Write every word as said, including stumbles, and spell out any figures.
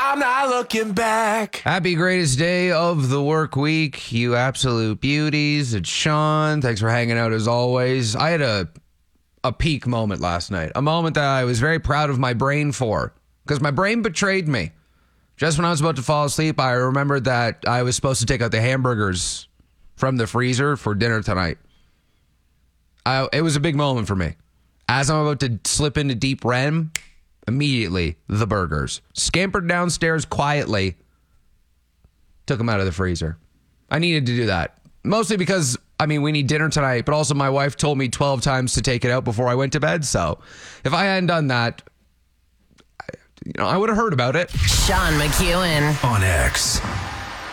I'm not looking back. Happy greatest day of the work week, you absolute beauties. It's Sean. Thanks for hanging out as always. I had a a peak moment last night, a moment that I was very proud of my brain for, because my brain betrayed me. Just when I was about to fall asleep, I remembered that I was supposed to take out the hamburgers from the freezer for dinner tonight. I, it was a big moment for me. As I'm about to slip into deep R E M, immediately, the burgers. Scampered downstairs quietly, took them out of the freezer. I needed to do that. Mostly because, I mean, we need dinner tonight, but also my wife told me twelve times to take it out before I went to bed. So if I hadn't done that, I, you know, I would have heard about it. Sean McEwen on X.